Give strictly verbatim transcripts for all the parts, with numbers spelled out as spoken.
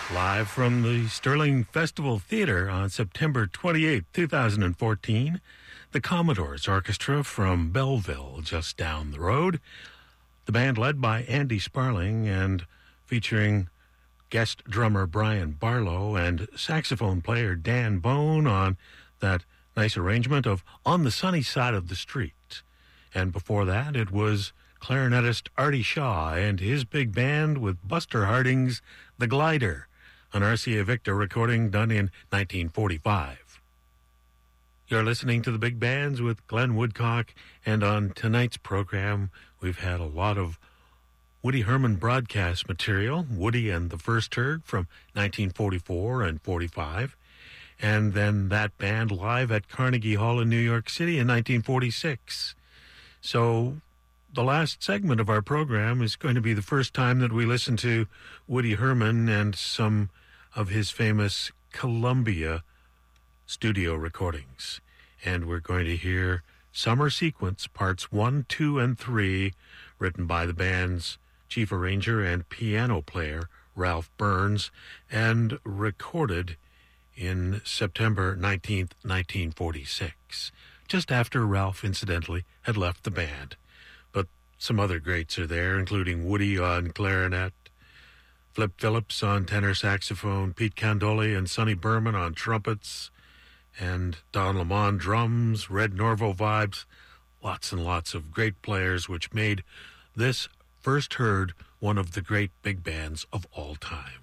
Live from the Sterling Festival Theater on September twenty-eighth, twenty fourteen, the Commodores Orchestra from Belleville, just down the road. The band led by Andy Sparling and featuring guest drummer Brian Barlow and saxophone player Dan Bone on that nice arrangement of On the Sunny Side of the Street. And before that, it was clarinetist Artie Shaw and his big band with Buster Harding's The Glider, an R C A Victor recording done in nineteen forty-five. You're listening to the Big Bands with Glenn Woodcock, and on tonight's program, we've had a lot of Woody Herman broadcast material, Woody and the First Herd from nineteen forty-four and forty-five, and then that band live at Carnegie Hall in New York City in nineteen forty-six. So the last segment of our program is going to be the first time that we listen to Woody Herman and some of his famous Columbia studio recordings. And we're going to hear Summer Sequence, parts one, two, and three, written by the band's chief arranger and piano player, Ralph Burns, and recorded in September nineteenth, nineteen forty-six, just after Ralph, incidentally, had left the band. But some other greats are there, including Woody on clarinet, Flip Phillips on tenor saxophone, Pete Candoli and Sonny Berman on trumpets, and Don Lamont drums, Red Norvo vibes, lots and lots of great players, which made this First Herd one of the great big bands of all time.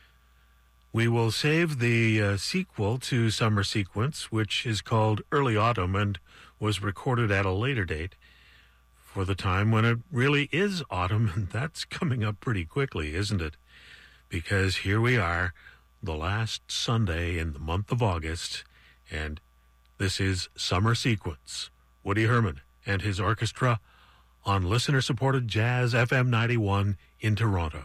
We will save the uh, sequel to Summer Sequence, which is called Early Autumn and was recorded at a later date, for the time when it really is autumn, and that's coming up pretty quickly, isn't it? Because here we are, the last Sunday in the month of August, and this is Summer Sequence, Woody Herman and his orchestra on listener-supported Jazz F M ninety-one in Toronto.